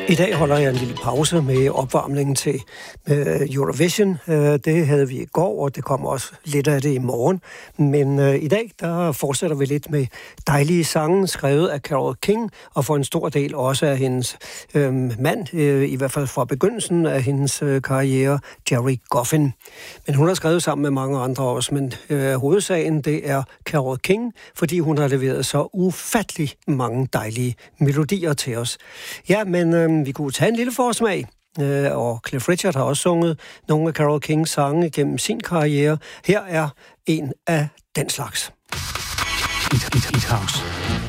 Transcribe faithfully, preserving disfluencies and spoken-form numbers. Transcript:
I dag holder jeg en lille pause med opvarmningen til Eurovision. Det havde vi i går, og det kommer også lidt af det i morgen. Men i dag, der fortsætter vi lidt med dejlige sange, skrevet af Carole King, og for en stor del også af hendes øh, mand, øh, i hvert fald fra begyndelsen af hendes øh, karriere, Gerry Goffin. Men hun har skrevet sammen med mange andre også, men øh, hovedsagen, det er Carole King, fordi hun har leveret så ufattelig mange dejlige melodier til os. Ja, men øh, vi kunne tage en lille forsmag, øh, og Cliff Richard har også sunget nogle af Carole Kings sange gennem sin karriere. Her er en af den slags. It, it, it house.